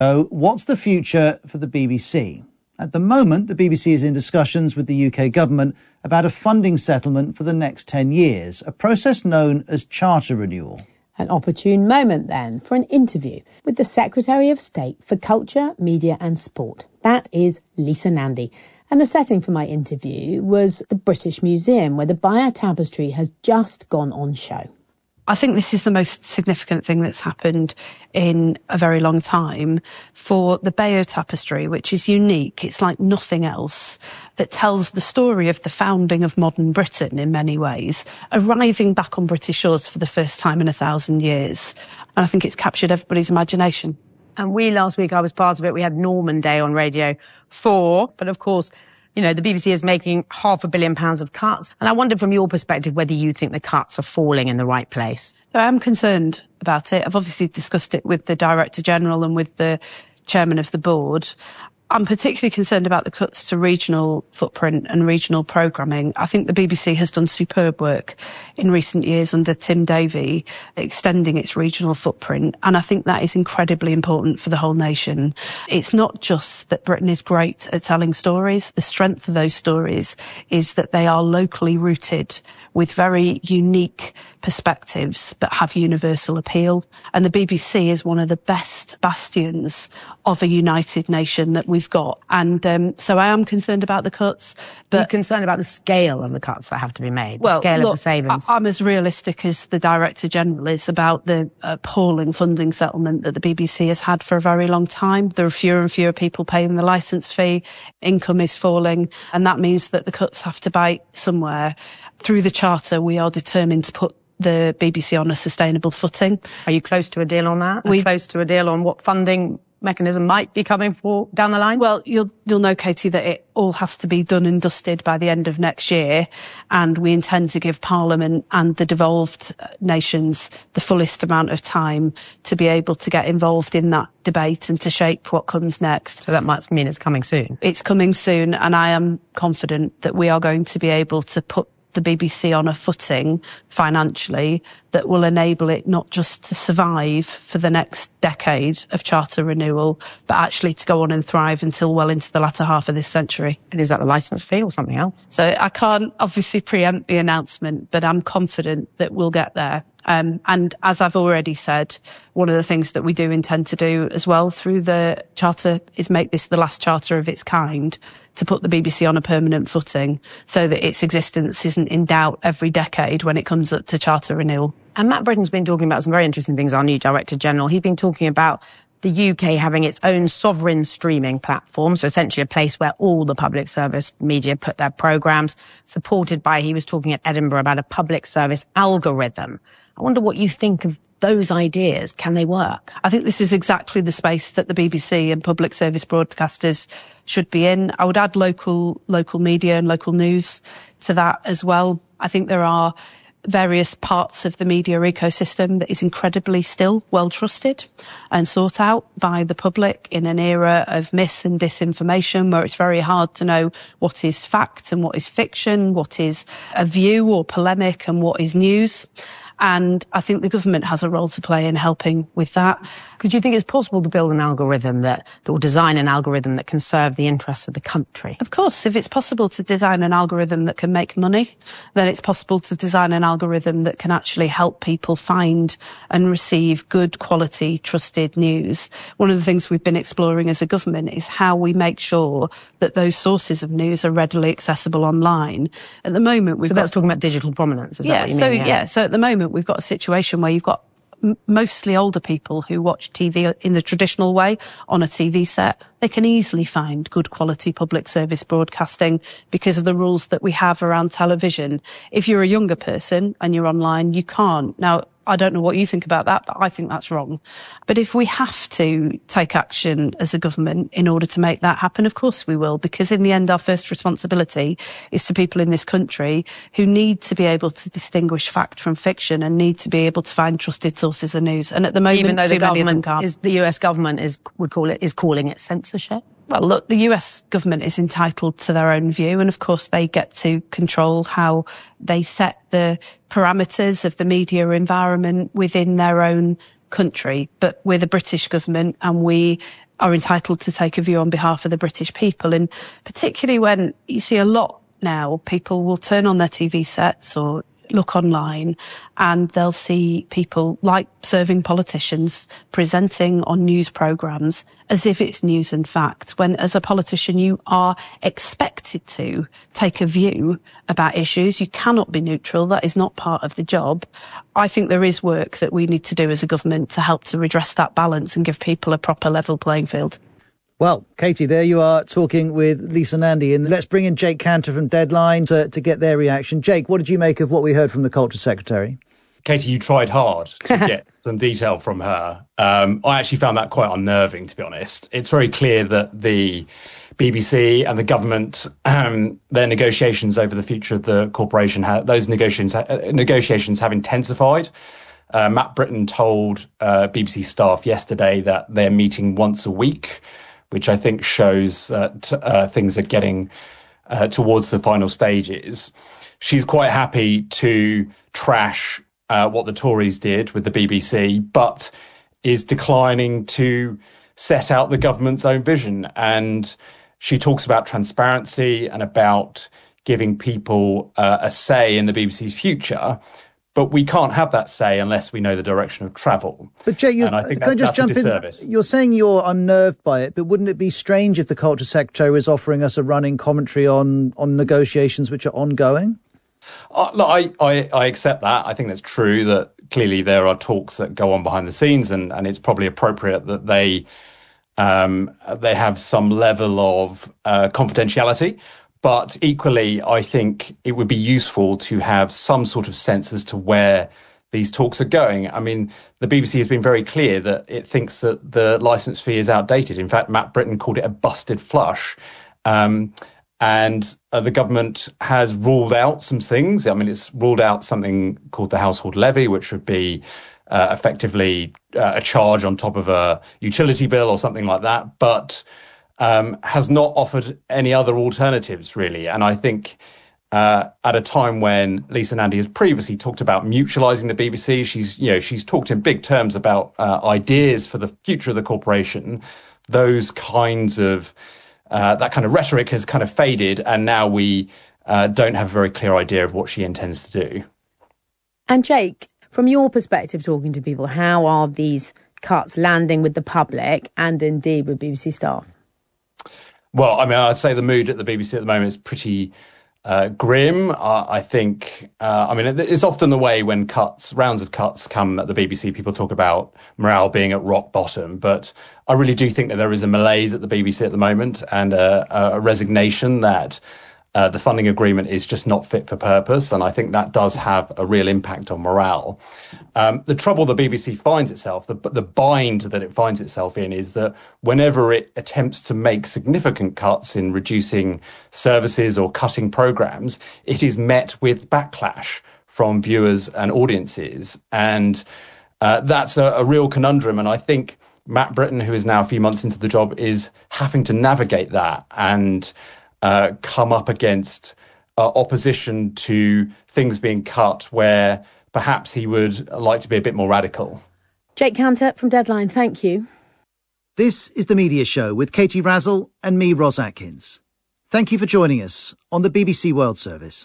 So, what's the future for the BBC? At the moment, the BBC is in discussions with the UK government about a funding settlement for the next 10 years, a process known as charter renewal. An opportune moment, then, for an interview with the Secretary of State for Culture, Media and Sport. That is Lisa Nandy. And the setting for my interview was the British Museum, where the Bayeux Tapestry has just gone on show. I think this is the most significant thing that's happened in a very long time for the Bayeux Tapestry, which is unique. It's like nothing else, that tells the story of the founding of modern Britain in many ways, arriving back on British shores for the first time in 1,000 years. And I think it's captured everybody's imagination. And last week, I was part of it. We had Norman Day on Radio 4. But of course, you know, the BBC is making £500 million of cuts. And I wondered from your perspective whether you think the cuts are falling in the right place. So I am concerned about it. I've obviously discussed it with the Director General and with the Chairman of the Board. I'm particularly concerned about the cuts to regional footprint and regional programming. I think the BBC has done superb work in recent years under Tim Davie, extending its regional footprint. And I think that is incredibly important for the whole nation. It's not just that Britain is great at telling stories. The strength of those stories is that they are locally rooted with very unique perspectives, but have universal appeal. And the BBC is one of the best bastions of a united nation that we've got. And so I am concerned about the cuts. But you're concerned about the scale of the cuts that have to be made, well, the scale of the savings? I'm as realistic as the Director General is about the appalling funding settlement that the BBC has had for a very long time. There are fewer and fewer people paying the licence fee. Income is falling. And that means that the cuts have to bite somewhere. Through the Charter, we are determined to put the BBC on a sustainable footing. Are you close to a deal on that? Are you close to a deal on what funding mechanism might be coming for down the line? Well, you'll know, Katie, that it all has to be done and dusted by the end of next year, and we intend to give Parliament and the devolved nations the fullest amount of time to be able to get involved in that debate and to shape what comes next. So that must mean it's coming soon. It's coming soon, and I am confident that we are going to be able to put the BBC on a footing financially that will enable it not just to survive for the next decade of charter renewal, but actually to go on and thrive until well into the latter half of this century. And is that the licence fee or something else? So I can't obviously preempt the announcement, but I'm confident that we'll get there. And as I've already said, one of the things that we do intend to do as well through the charter is make this the last charter of its kind, to put the BBC on a permanent footing so that its existence isn't in doubt every decade when it comes up to charter renewal. And Matt Britton's been talking about some very interesting things, our new Director General. He's been talking about the UK having its own sovereign streaming platform, so essentially a place where all the public service media put their programmes, supported by, he was talking at Edinburgh about a public service algorithm. I wonder what you think of those ideas. Can they work? I think this is exactly the space that the BBC and public service broadcasters should be in. I would add local media and local news to that as well. I think there are various parts of the media ecosystem that is incredibly still well trusted and sought out by the public in an era of mis and disinformation where it's very hard to know what is fact and what is fiction, what is a view or polemic and what is news. And I think the government has a role to play in helping with that. Because you think it's possible to build an algorithm or design an algorithm that can serve the interests of the country? Of course, if it's possible to design an algorithm that can make money, then it's possible to design an algorithm that can actually help people find and receive good quality, trusted news. One of the things we've been exploring as a government is how we make sure that those sources of news are readily accessible online. At the moment, that's talking about digital prominence, is that what you mean? So at the moment, we've got a situation where you've got mostly older people who watch TV in the traditional way on a TV set. They can easily find good quality public service broadcasting because of the rules that we have around television. If you're a younger person and you're online, you can't. Now, I don't know what you think about that, but I think that's wrong. But if we have to take action as a government in order to make that happen, of course we will, because in the end, our first responsibility is to people in this country who need to be able to distinguish fact from fiction and need to be able to find trusted sources of news. And at the moment, even though the US government is calling it censorship. Well, look, the US government is entitled to their own view, and of course they get to control how they set the parameters of the media environment within their own country. But we're the British government and we are entitled to take a view on behalf of the British people. And particularly when you see a lot now, people will turn on their TV sets or look online and they'll see people like serving politicians presenting on news programmes as if it's news and fact, when as a politician you are expected to take a view about issues. You cannot be neutral. That is not part of the job. I think there is work that we need to do as a government to help to redress that balance and give people a proper level playing field. Well, Katie, there you are talking with Lisa Nandy. And let's bring in Jake Cantor from Deadline to get their reaction. Jake, what did you make of what we heard from the Culture Secretary? Katie, you tried hard to get some detail from her. I actually found that quite unnerving, to be honest. It's very clear that the BBC and the government, their negotiations over the future of the corporation, those negotiations have intensified. Matt Britton told BBC staff yesterday that they're meeting once a week, which I think shows that things are getting towards the final stages. She's quite happy to trash what the Tories did with the BBC, but is declining to set out the government's own vision. And she talks about transparency and about giving people a say in the BBC's future. But we can't have that say unless we know the direction of travel. But Jake, can I just jump in? You're saying you're unnerved by it, but wouldn't it be strange if the Culture Secretary was offering us a running commentary on negotiations which are ongoing? Look, I accept that. I think that's true, that clearly there are talks that go on behind the scenes, and it's probably appropriate that they have some level of confidentiality. But equally, I think it would be useful to have some sort of sense as to where these talks are going. I mean, the BBC has been very clear that it thinks that the licence fee is outdated. In fact, Matt Britton called it a busted flush. And the government has ruled out some things. I mean, it's ruled out something called the household levy, which would be effectively a charge on top of a utility bill or something like that. But has not offered any other alternatives, really. And I think at a time when Lisa Nandy has previously talked about mutualising the BBC, she's talked in big terms about ideas for the future of the corporation. Those kinds of that kind of rhetoric has kind of faded, and now we don't have a very clear idea of what she intends to do. And Jake, from your perspective, talking to people, how are these cuts landing with the public and indeed with BBC staff? Well, I mean, I'd say the mood at the BBC at the moment is pretty grim. I think, it's often the way when rounds of cuts come at the BBC, people talk about morale being at rock bottom. But I really do think that there is a malaise at the BBC at the moment, and a resignation that the funding agreement is just not fit for purpose. And I think that does have a real impact on morale. The trouble the BBC finds itself, the bind that it finds itself in, is that whenever it attempts to make significant cuts in reducing services or cutting programmes, it is met with backlash from viewers and audiences. And that's a real conundrum. And I think Matt Britton, who is now a few months into the job, is having to navigate that and come up against opposition to things being cut where perhaps he would like to be a bit more radical. Jake Cantor from Deadline, thank you. This is The Media Show with Katie Razzle and me, Ros Atkins. Thank you for joining us on the BBC World Service.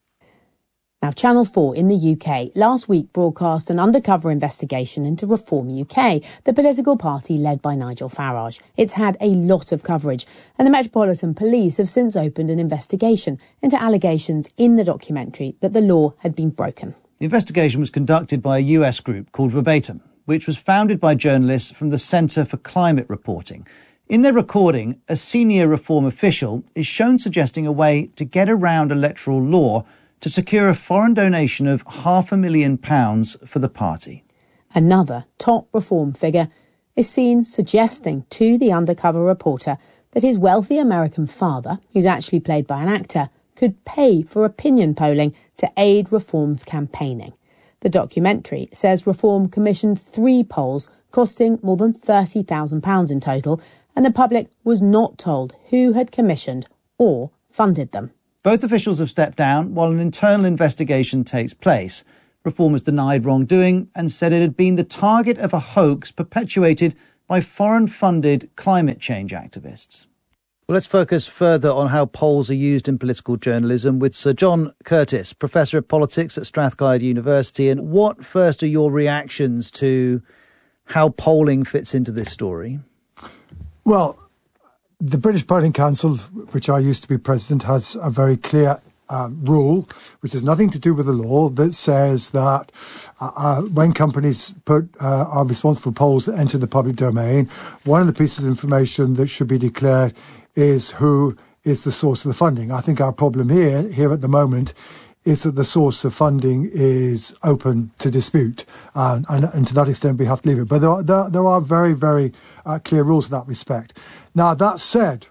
Now, Channel 4 in the UK last week broadcast an undercover investigation into Reform UK, the political party led by Nigel Farage. It's had a lot of coverage, and the Metropolitan Police have since opened an investigation into allegations in the documentary that the law had been broken. The investigation was conducted by a US group called Verbatim, which was founded by journalists from the Centre for Climate Reporting. In their recording, a senior Reform official is shown suggesting a way to get around electoral law to secure a foreign donation of £500,000 for the party. Another top Reform figure is seen suggesting to the undercover reporter that his wealthy American father, who's actually played by an actor, could pay for opinion polling to aid Reform's campaigning. The documentary says Reform commissioned 3 polls costing more than £30,000 in total, and the public was not told who had commissioned or funded them. Both officials have stepped down while an internal investigation takes place. Reform has denied wrongdoing and said it had been the target of a hoax perpetuated by foreign-funded climate change activists. Well, let's focus further on how polls are used in political journalism with Sir John Curtice, Professor of Politics at Strathclyde University. And what first are your reactions to how polling fits into this story? Well, the British Polling Council, which I used to be president, has a very clear rule, which has nothing to do with the law, that says that when companies are responsible for polls that enter the public domain, one of the pieces of information that should be declared is who is the source of the funding. I think our problem here at the moment is that the source of funding is open to dispute, and to that extent we have to leave it. But there are very, very clear rules in that respect. Now, that said,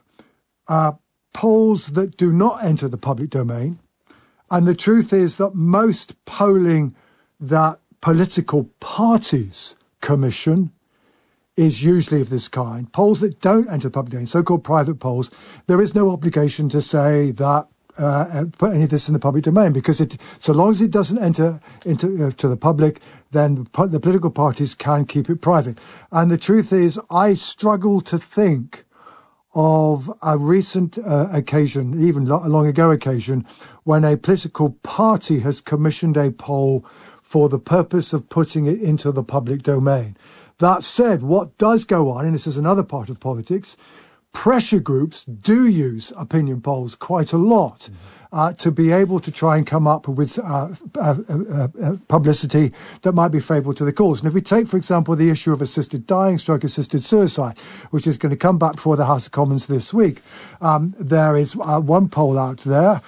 polls that do not enter the public domain, and the truth is that most polling that political parties commission is usually of this kind. Polls that don't enter the public domain, so-called private polls, there is no obligation to say that put any of this in the public domain, because so long as it doesn't enter into to the public, then the political parties can keep it private. And the truth is, I struggle to think of a recent occasion, even a long ago occasion, when a political party has commissioned a poll for the purpose of putting it into the public domain. That said, what does go on, and this is another part of politics, pressure groups do use opinion polls quite a lot to be able to try and come up with publicity that might be favourable to the cause. And if we take, for example, the issue of assisted dying, assisted suicide, which is going to come back before the House of Commons this week, there is one polling out there,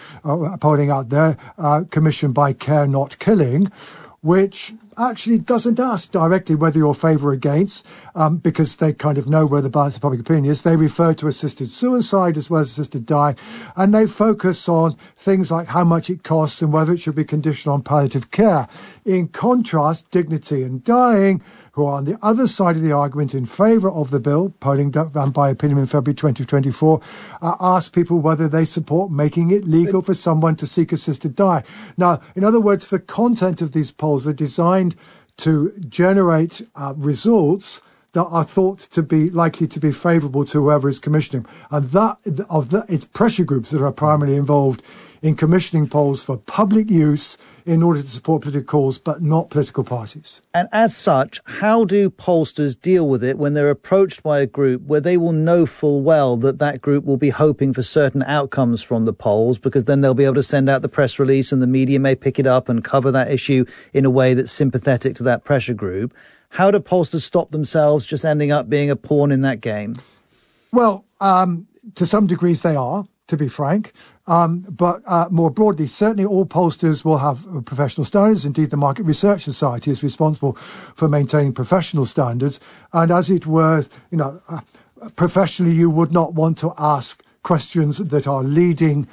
commissioned by Care Not Killing, which actually doesn't ask directly whether you're favour or against, because they kind of know where the balance of public opinion is. They refer to assisted suicide as well as assisted dying, and they focus on things like how much it costs and whether it should be conditional on palliative care. In contrast, Dignity and Dying, who are on the other side of the argument in favour of the bill, polling done by opinion in February 2024, ask people whether they support making it legal for someone to seek assisted dying. Now, in other words, the content of these polls are designed to generate results that are thought to be likely to be favourable to whoever is commissioning. And it's pressure groups that are primarily involved in commissioning polls for public use in order to support political cause, but not political parties. And as such, how do pollsters deal with it when they're approached by a group where they will know full well that that group will be hoping for certain outcomes from the polls, because then they'll be able to send out the press release and the media may pick it up and cover that issue in a way that's sympathetic to that pressure group? How do pollsters stop themselves just ending up being a pawn in that game? Well, to some degrees they are, to be frank. But more broadly, certainly all pollsters will have professional standards. Indeed, the Market Research Society is responsible for maintaining professional standards. And as it were, professionally, you would not want to ask questions that are leading.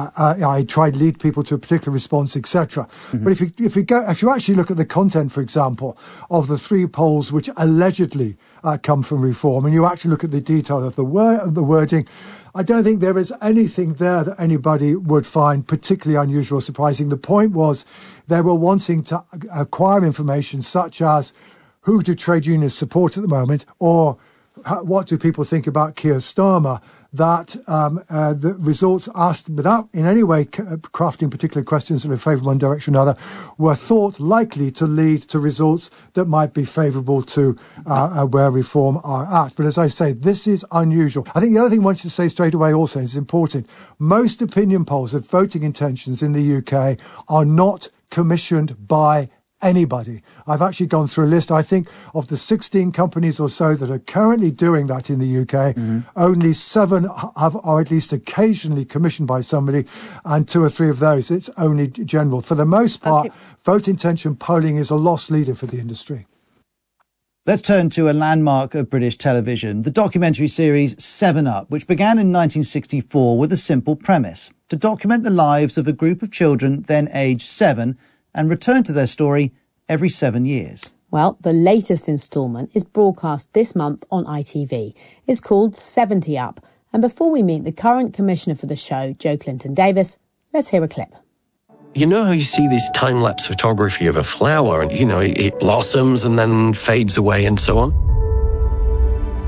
I try to lead people to a particular response, etc. Mm-hmm. But if you actually look at the content, for example, of the 3 polls which allegedly come from Reform, and you actually look at the detail of the wording, I don't think there is anything there that anybody would find particularly unusual or surprising. The point was they were wanting to acquire information such as who do trade unions support at the moment, or what do people think about Keir Starmer, that the results asked without in any way crafting particular questions in a favourable one direction or another were thought likely to lead to results that might be favourable to where Reform are at. But as I say, this is unusual. I think the other thing I want you to say straight away also is important. Most opinion polls of voting intentions in the UK are not commissioned by anybody. I've actually gone through a list. I think of the 16 companies or so that are currently doing that in the UK, only 7 are at least occasionally commissioned by somebody, and 2 or 3 of those, it's only general. For the most part, vote intention polling is a lost leader for the industry. Let's turn to a landmark of British television, the documentary series 7 Up, which began in 1964 with a simple premise: to document the lives of a group of children then aged 7 and return to their story every 7 years. Well, the latest instalment is broadcast this month on ITV. It's called 70 Up. And before we meet the current commissioner for the show, Jo Clinton-Davis, let's hear a clip. You know how you see this time-lapse photography of a flower and, it blossoms and then fades away and so on?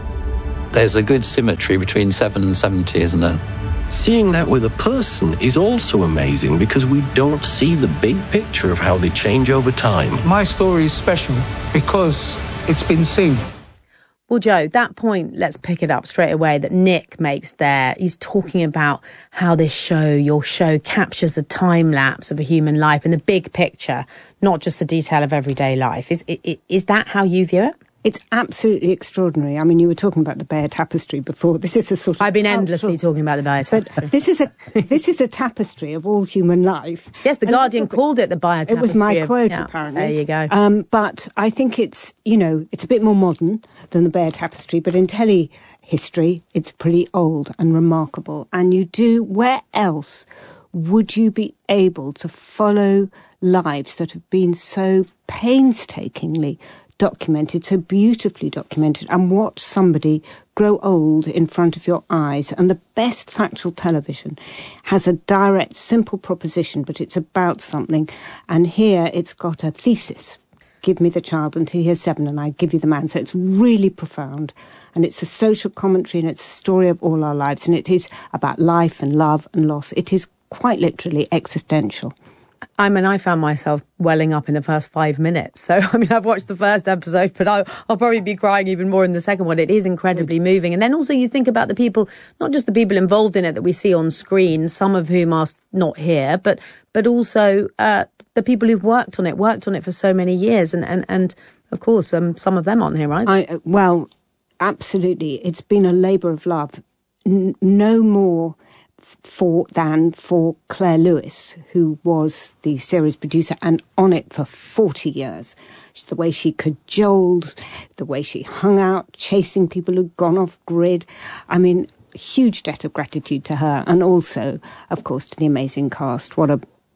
there's a good symmetry between 7 and 70, isn't there? Seeing that with a person is also amazing because we don't see the big picture of how they change over time. My story is special because it's been seen. Well, Joe, that point, let's pick it up straight away, that Nick makes there. He's talking about how your show captures the time lapse of a human life in the big picture, not just the detail of everyday life. Is that how you view it? It's absolutely extraordinary. I mean, you were talking about the Beyer Tapestry before. This is a sort of... I've been endlessly talking about the Beyer Tapestry. But this is a tapestry of all human life. Yes, The Guardian called it the Beyer Tapestry. It was my quote, apparently. There you go. But I think it's a bit more modern than the Beyer Tapestry, but in telly history, it's pretty old and remarkable. And where else would you be able to follow lives that have been so painstakingly documented, so beautifully documented, and watch somebody grow old in front of your eyes? And the best factual television has a direct, simple proposition, but it's about something. And here it's got a thesis. Give me the child until he is 7 and I give you the man. So it's really profound. And it's a social commentary and it's a story of all our lives. And it is about life and love and loss. It is quite literally existential. I found myself welling up in the first 5 minutes. So, I've watched the first episode, but I'll probably be crying even more in the second one. It is incredibly moving. And then also you think about the people, not just the people involved in it that we see on screen, some of whom are not here, but also the people who've worked on it for so many years. And of course, some of them aren't here, right? Well, absolutely. It's been a labour of love. No more than for Claire Lewis, who was the series producer and on it for 40 years. The way she cajoled, the way she hung out, chasing people who'd gone off grid. Huge debt of gratitude to her, and also, of course, to the amazing cast. What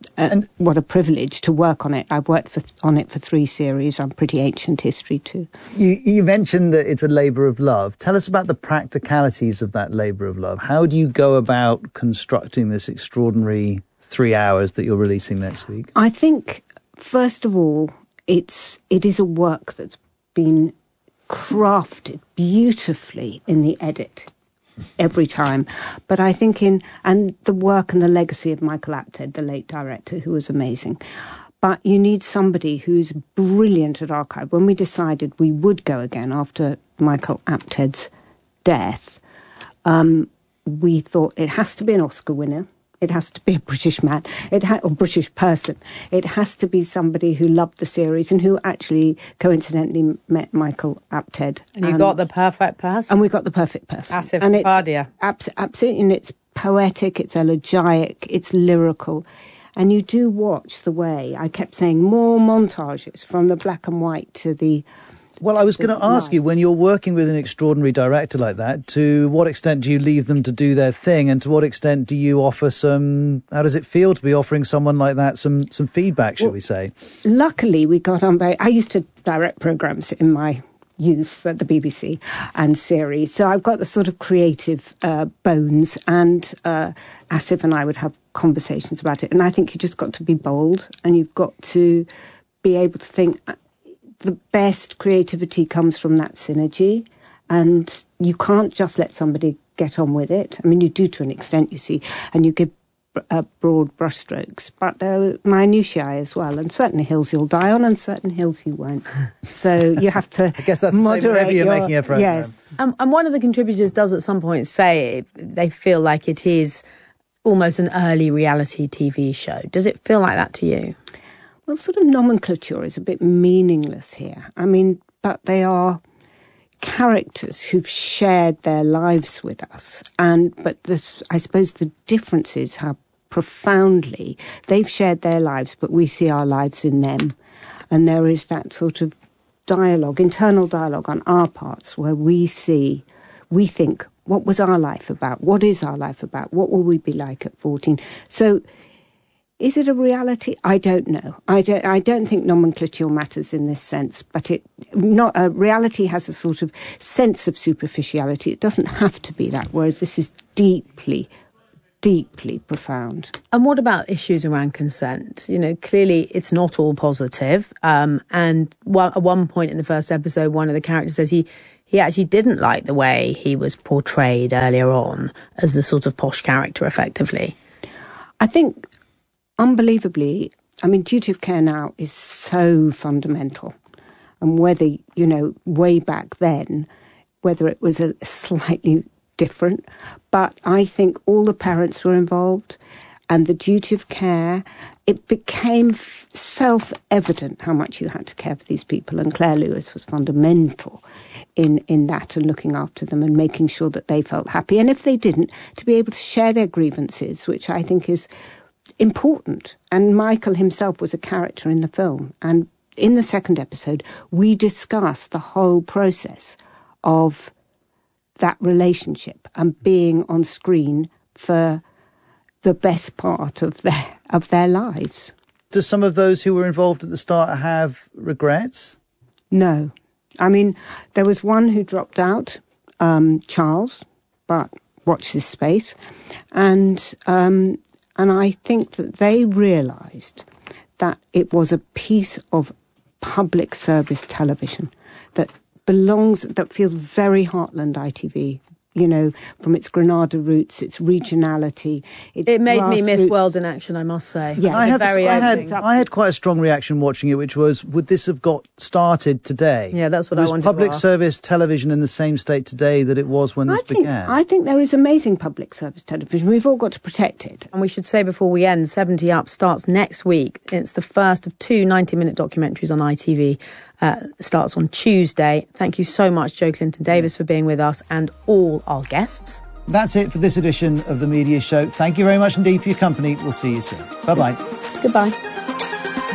a privilege to work on it. I've worked on it for 3 series. I'm pretty ancient history too. You mentioned that it's a labour of love. Tell us about the practicalities of that labour of love. How do you go about constructing this extraordinary 3 hours that you're releasing next week? I think, first of all, it is a work that's been crafted beautifully in the edit every time. But I think and the work and the legacy of Michael Apted, the late director, who was amazing. But you need somebody who's brilliant at archive. When we decided we would go again after Michael Apted's death, we thought it has to be an Oscar winner. It has to be a British man, or British person. It has to be somebody who loved the series and who actually coincidentally met Michael Apted. And you got the perfect person. And we got the perfect person. Asif Kapadia. Absolutely, and it's poetic, it's elegiac, it's lyrical. And you do watch the way, I kept saying, more montages from the black and white to the... Well, I was going to ask you, when you're working with an extraordinary director like that, to what extent do you leave them to do their thing, and to what extent do you offer how does it feel to be offering someone like that some feedback, shall we say? Luckily, we got on I used to direct programmes in my youth at the BBC and series, so I've got the sort of creative bones, and Asif and I would have conversations about it. And I think you just got to be bold, and you've got to be able to think... The best creativity comes from that synergy, and you can't just let somebody get on with it. You do to an extent, you see, and you give broad brushstrokes, but there are minutiae as well, and certain hills you'll die on and certain hills you won't. So you have to I guess that's moderate the same whenever you're making a program. Yes. And one of the contributors does at some point say they feel like it is almost an early reality TV show. Does it feel like that to you? Well, sort of nomenclature is a bit meaningless here. But they are characters who've shared their lives with us. But I suppose the difference is how profoundly they've shared their lives, but we see our lives in them. And there is that sort of dialogue, internal dialogue on our parts, where we think, what was our life about? What is our life about? What will we be like at 14? So... is it a reality? I don't know. I don't think nomenclature matters in this sense, but reality has a sort of sense of superficiality. It doesn't have to be that, whereas this is deeply, deeply profound. And what about issues around consent? Clearly it's not all positive. And at one point in the first episode, one of the characters says he he actually didn't like the way he was portrayed earlier on as the sort of posh character, effectively. I think, unbelievably, I mean, duty of care now is so fundamental. And whether, you know, way back then, whether it was a slightly different, but I think all the parents were involved, and the duty of care, it became self-evident how much you had to care for these people. And Claire Lewis was fundamental in that, and looking after them and making sure that they felt happy. And if they didn't, to be able to share their grievances, which I think is important. And Michael himself was a character in the film. And in the second episode, we discuss the whole process of that relationship and being on screen for the best part of their lives. Do some of those who were involved at the start have regrets? No. I mean, there was one who dropped out, Charles, but watch this space. And I think that they realised that it was a piece of public service television that feels very Heartland ITV, you know, from its Granada roots, its regionality. It made me miss World in Action, I must say. Yeah, I had quite a strong reaction watching it, which was, would this have got started today? Yeah, that's what I wanted to ask. Was public service television in the same state today that it was when this began? I think there is amazing public service television. We've all got to protect it. And we should say before we end, 70 Up starts next week. It's the first of 2 90-minute documentaries on ITV. Starts on Tuesday. Thank you so much, Jo Clinton-Davies, for being with us, and all our guests. That's it for this edition of The Media Show. Thank you very much indeed for your company. We'll see you soon. Bye-bye. Goodbye.